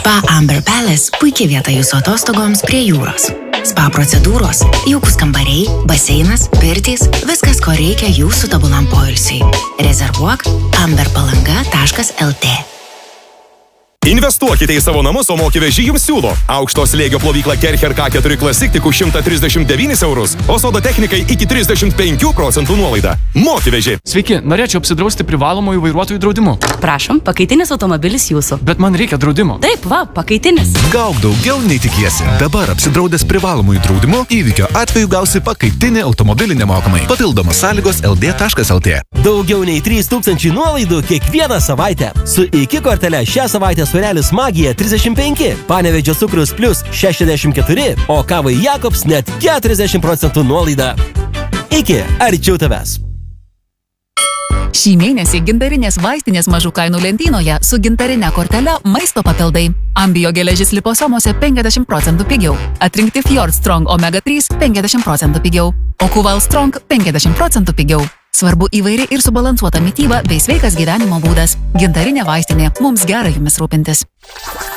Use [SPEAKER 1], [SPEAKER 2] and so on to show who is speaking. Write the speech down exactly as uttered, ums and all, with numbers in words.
[SPEAKER 1] Spa Amber Palace – puikia vieta jūsų atostogoms prie jūros. Spa procedūros, jaukus kambariai, baseinas, pirtys – viskas, ko reikia jūsų tobulam poilsiui. Rezervuok amberpalanga taškas el tė.
[SPEAKER 2] Investuokite į savo namus, o Mokiveži jums siūlo. Aukšto slėgio plovyklą Kercher K keturi Classic tik už šimtą trisdešimt devynis eurus, o sodo technikai iki trisdešimt penkių procentų nuolaida. Mokiveži.
[SPEAKER 3] Sveiki, norėčiau apsidrausti privalomųjų vairuotojų draudimu.
[SPEAKER 4] Prašom, pakaitinis automobilis jūsų.
[SPEAKER 3] Bet man reikia draudimo.
[SPEAKER 4] Taip, va, pakaitinis.
[SPEAKER 5] Gauk daugiau nei tikiesi. Dabar apsidraudęs privalomųjų draudimu, įvykio atveju gausi pakaitinį automobilį nemokamai. Papildomos sąlygos el dė taškas el tė.
[SPEAKER 6] Daugiau nei trys tūkstančiai nuolaidų kiekvieną savaitę. Su iki kortele šią savaitę Sūrelis Magija trisdešimt penki, Panevėžio cukrus plus šešiasdešimt keturi, o kavai Jakobs net keturiasdešimt procentų nuolaida. Iki, arčiau tavęs.
[SPEAKER 7] Šį mėnesį gintarinės vaistinės mažų kainų lentynoje su gintarine kortele maisto papildai. Ambio geležis liposomose penkiasdešimt procentų pigiau. Atrinkti Fjord Strong omega trys penkiasdešimt procentų pigiau. O Kuval Strong penkiasdešimt procentų pigiau. Svarbu įvairi ir subalansuota mityba bei sveikas gyvenimo būdas. Gintarinė vaistinė. Mums gera jumis rūpintis.